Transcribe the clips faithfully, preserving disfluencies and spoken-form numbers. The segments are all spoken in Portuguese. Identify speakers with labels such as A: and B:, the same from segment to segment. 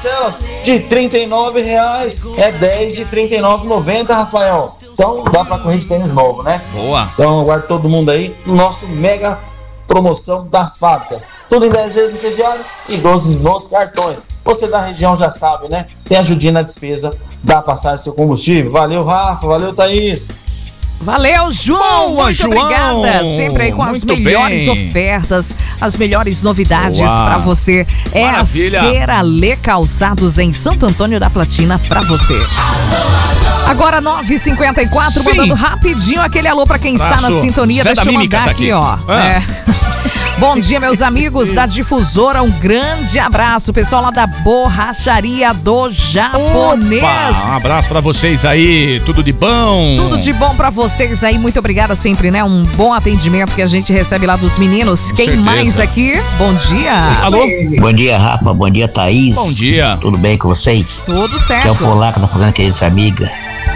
A: parcelas de trinta e nove reais, é dez de trinta e nove reais e noventa centavos, Rafael. Então dá pra correr de tênis novo, né?
B: Boa.
A: Então aguardo todo mundo aí no nosso mega promoção das fábricas. Tudo em dez vezes no crediário e doze nos cartões. Você da região já sabe, né? Tem ajudinha na despesa da passagem do seu combustível. Valeu, Rafa. Valeu, Thaís.
C: Valeu, João!
B: Boa,
C: Muito
B: João!
C: obrigada! Sempre aí com as
B: Muito
C: melhores
B: bem.
C: ofertas, as melhores novidades pra você. É
B: Maravilha.
C: a Seralê Calçados em Santo Antônio da Platina pra você. Agora nove e cinquenta e quatro,
B: Sim.
C: mandando rapidinho aquele alô pra quem está na
B: Abraço.
C: sintonia.
B: Zé
C: Deixa
B: da
C: eu
B: Mímica
C: mandar
B: tá
C: aqui,
B: aqui.
C: ó.
B: Ah.
C: É. Bom dia, meus amigos da Difusora. Um grande abraço, pessoal lá da Borracharia do Japonês.
B: Opa, um abraço pra vocês aí, tudo de bom.
C: Tudo de bom pra vocês aí, muito obrigada sempre, né? Um bom atendimento que a gente recebe lá dos meninos. Quem
B: certeza.
C: mais aqui? Bom dia.
B: Alô?
D: Bom dia, Rafa. Bom dia, Thaís.
B: Bom dia.
D: Tudo bem com vocês?
C: Tudo
D: Que é o
C: certo.
D: Polaco, tá falando que é essa amiga.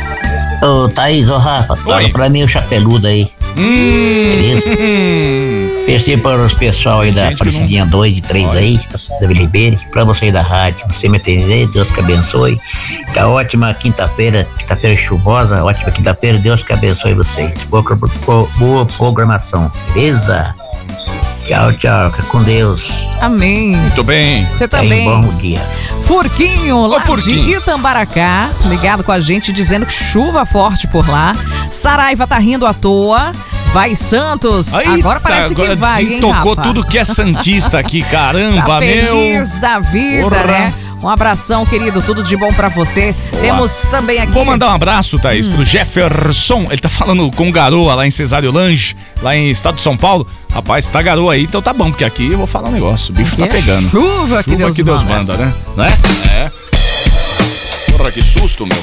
D: Ô, Thaís, ô, Rafa, toca pra mim o chapeludo aí. Beleza?
B: Hum.
D: Pensei para os pessoal aí da
B: Gente que não-
D: Aparecidinha dois e três aí, da Vila Ribeiro, pra você aí da rádio. Você me atendeu, Deus que abençoe. Tá ótima quinta-feira, quinta-feira chuvosa, ótima quinta-feira, Deus que abençoe vocês. Boa, boa, boa programação, beleza? Tchau, tchau, fica com Deus.
C: Amém.
B: Muito bem.
C: Você
D: Tenha
C: também.
D: um bom dia.
C: Furquinho, lá
B: Furquinho.
C: de Itambaracá, ligado com a gente, dizendo que chuva forte por lá. Saraiva tá rindo à toa. Vai Santos.
B: Aí,
C: agora parece
B: agora
C: que vai, hein,
B: tocou
C: Rafa?
B: tudo que é santista aqui, caramba,
C: Tá
B: meu.
C: feliz da vida,
B: Porra.
C: né? Um abração, querido, tudo de bom pra você. Temos também aqui...
B: Vou mandar um abraço, Thaís, pro Jefferson. Ele tá falando com garoa lá em Cesário Lange, lá em estado de São Paulo. Rapaz, tá garoa aí, então tá bom, porque aqui eu vou falar um negócio. O bicho
C: Aqui
B: tá
C: é
B: pegando.
C: chuva que Deus
B: que Deus
C: manda.
B: manda, né? Né? É. Porra, que susto, meu.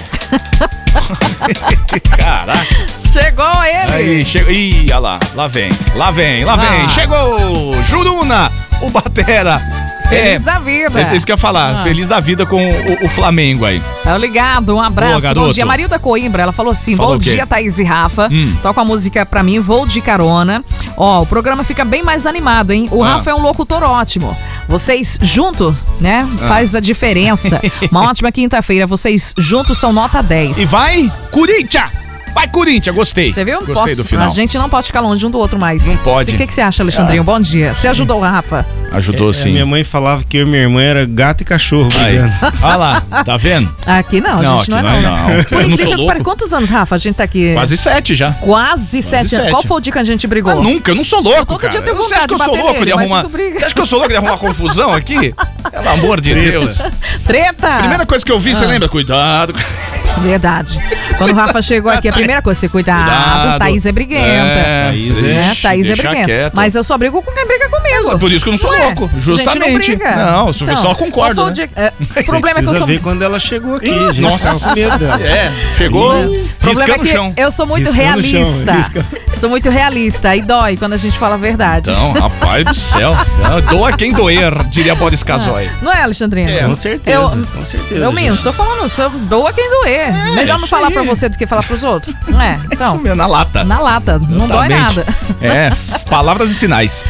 B: Caraca.
C: Chegou ele.
B: Aí, chegou. Ih, olha lá. Lá vem, lá vem, lá vem.
C: Ah.
B: Chegou! Juruna, o Batera.
C: Feliz
B: É,
C: da vida.
B: É isso que eu ia falar.
C: Ah.
B: Feliz da vida com o, o Flamengo aí.
C: Tá ligado, um abraço,
B: Boa,
C: bom
B: garoto.
C: dia. Marilda Coimbra, ela falou assim,
B: Falou
C: bom
B: o quê?
C: dia, Thaís e Rafa.
B: Hum.
C: Toca a música pra mim, vou de carona. Ó, o programa fica bem mais animado, hein? O
B: Ah.
C: Rafa é um locutor ótimo. Vocês juntos, né,
B: Ah.
C: faz a diferença. Uma ótima quinta-feira, vocês juntos são nota dez.
B: E vai, Corinthians! Vai, Corinthians, gostei.
C: Você viu?
B: Gostei
C: Posso-
B: do final.
C: A gente não pode ficar longe um do outro mais.
B: Não pode.
C: O que, que você acha, Alexandrinho? Bom dia. Você ajudou o Rafa?
B: Ajudou
E: É,
B: sim.
E: minha mãe falava que eu e minha irmã era gato e cachorro
B: Aí.
E: brigando.
B: Olha lá, tá vendo?
C: Aqui não, a
B: Não,
C: gente não é
B: aqui
C: não.
B: não é
C: né?
B: não.
C: Por
B: Eu não sou
C: incrível que
B: louco.
C: pareça, quantos anos, Rafa, a gente tá aqui?
B: Quase sete já.
C: Quase sete anos.
B: sete.
C: Qual foi o dia que a gente brigou?
B: Ah, nunca, eu não sou louco,
C: Todo
B: cara.
C: dia eu tenho
B: Você acha
C: vontade
B: que eu
C: de
B: sou
C: bater
B: louco de
C: nele, mas
B: arrumar...
C: tu briga.
B: Você acha que eu sou louco de arrumar confusão aqui? Pelo amor de Deus.
C: Treta!
B: Primeira coisa que eu vi,
C: Ah.
B: você lembra? Cuidado.
C: Verdade. Quando o Rafa chegou aqui, a primeira coisa, você cuidado,
B: Cuidado.
C: Thaís é briguenta.
B: É,
E: Thaís é-
C: né?
B: Ixi,
C: Thaís é
B: deixa
C: briguenta.
B: quieto.
C: Mas eu só brigo com quem briga comigo.
B: Por isso que eu não sou
C: Não é?
B: louco,
C: A
B: justamente.
C: gente não briga.
B: Não, eu só
C: Então,
B: concordo,
C: qual foi o
B: né?
C: dia- é, o
E: Você
C: problema é que eu
E: precisa
C: sou...
E: ver quando ela chegou aqui,
B: Ih,
E: gente.
B: nossa.
E: Tava com medo dela.
B: É, chegou
C: O problema
B: riscando
C: é
B: o chão.
C: que eu sou muito
E: Riscando o chão,
C: realista.
E: risca.
C: Sou muito realista. Aí dói quando a gente fala a verdade.
B: Então, rapaz do céu. Doa quem doer, diria Boris Casoy.
C: Não é, Alexandrinho?
B: É,
E: Com certeza,
C: Eu,
E: com certeza.
C: eu
E: gente.
C: minto, tô falando, eu doa quem doer. Melhor não
B: isso
C: falar
B: aí.
C: pra você do que falar pros outros. Não é? Então,
B: Isso mesmo, na lata.
C: na lata, não dói
B: Exatamente.
C: nada.
B: É, palavras e sinais.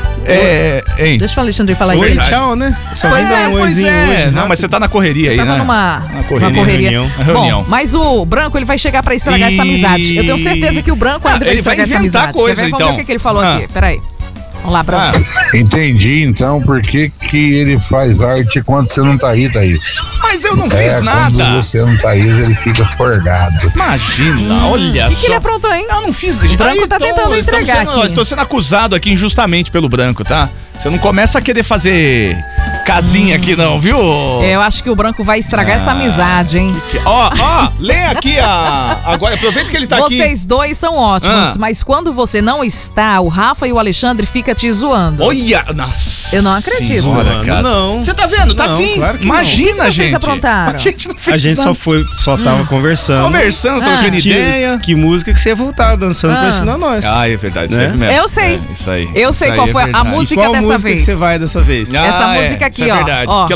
B: É, hein?
C: Deixa o Alexandre falar aí.
E: Oi,
C: dele.
E: tchau, né? Só
B: Pois
E: vou dar
B: é,
E: um
B: pois
E: oizinho
B: é.
E: hoje,
B: Não,
E: rápido.
B: mas você tá na correria aí,
C: Tava
B: né?
C: numa,
B: Na correria.
C: numa correria.
E: reunião.
B: Na reunião.
C: Bom, mas o Branco, ele vai chegar pra estragar essa amizade. Eu tenho certeza que o Branco
B: Ah,
C: ainda vai
B: ele vai
C: estragar essa
B: inventar
C: amizade.
B: coisa,
C: Quer ver? Vamos ver
B: então.
C: o que, que ele falou
B: Ah.
C: aqui. Peraí. Vamos lá, Branco.
B: Ah,
F: Entendi, então, por que que ele faz arte quando você não tá aí, Thaís.
B: mas eu não
F: É,
B: fiz nada.
F: quando você não tá aí, ele fica forgado.
B: Imagina, olha
C: O que,
B: só.
C: que ele aprontou, hein?
B: Eu não fiz.
C: O Branco tá tentando
B: estamos
C: entregar
B: sendo,
C: aqui.
B: eu Estou sendo acusado aqui injustamente pelo Branco, tá? Você não começa a querer fazer casinha aqui não, viu?
C: Eu acho que o Branco vai estragar essa
B: Ah.
C: amizade, hein?
B: Que- Ó, ó, lê aqui a... Agora, aproveita que ele tá aqui.
C: Vocês dois são ótimos,
B: Ah.
C: mas quando você não está, o Rafa e o Alexandre ficam te zoando.
B: Olha, nossa
C: Eu não acredito.
B: senhora,
E: Mano,
B: cara.
E: não.
B: Você tá vendo? Tá
E: Não,
B: sim.
E: claro que não.
B: Imagina,
C: O que que vocês
B: gente.
C: aprontaram?
B: A gente não fez
E: A gente
B: nada.
E: só foi, só tava conversando.
B: Conversando, trocando
C: Ah.
E: Que,
B: ideia.
E: que música que você ia voltar dançando
C: Ah.
E: pra ensinar nós.
B: Ah, é verdade,
E: Né?
B: isso aí mesmo.
C: Eu sei.
B: É, isso aí.
C: Eu
B: Isso
C: sei
B: aí
C: qual
B: é
C: foi a
B: verdade.
C: música
E: Qual
C: dessa
E: música
C: vez.
E: que você vai dessa vez?
C: Essa
B: Ah, é,
C: música
B: isso
C: aqui,
B: é
C: ó,
B: verdade.
C: ó.
B: Que